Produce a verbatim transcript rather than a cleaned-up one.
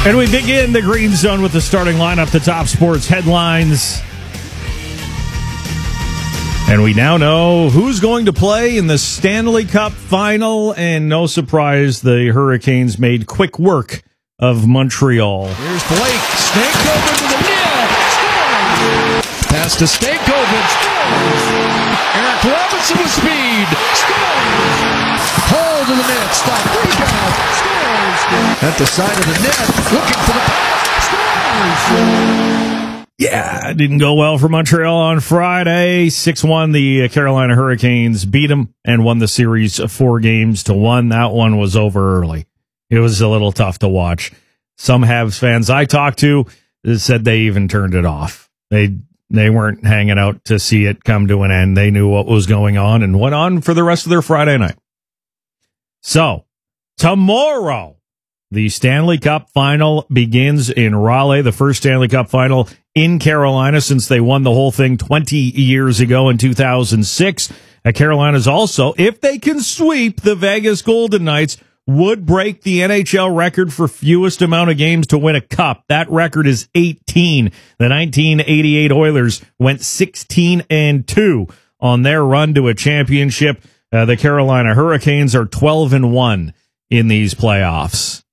And we begin the Green Zone with the starting lineup, the top sports headlines. And we now know who's going to play in the Stanley Cup final. And no surprise, the Hurricanes made quick work of Montreal. Here's Blake. Stankoven to the net. Scores. Pass to Stankoven. Scores. Eric Robinson with speed. Scores. Hold to the net. Stop. Rebound. Scores. At the side of the net. Looking for the pass. Scores. Yeah, it didn't go well for Montreal on Friday. six one, the Carolina Hurricanes beat them and won the series four games to one. That one was over early. It was a little tough to watch. Some Habs fans I talked to said they even turned it off. They they weren't hanging out to see it come to an end. They knew what was going on and went on for the rest of their Friday night. So, tomorrow, the Stanley Cup final begins in Raleigh, the first Stanley Cup final in Carolina since they won the whole thing twenty years ago in two thousand six. Uh, Carolina's also, if they can sweep the Vegas Golden Knights, would break the N H L record for fewest amount of games to win a cup. That record is eighteen. The nineteen eighty-eight Oilers went sixteen and two on their run to a championship. Uh, the Carolina Hurricanes are twelve and one in these playoffs.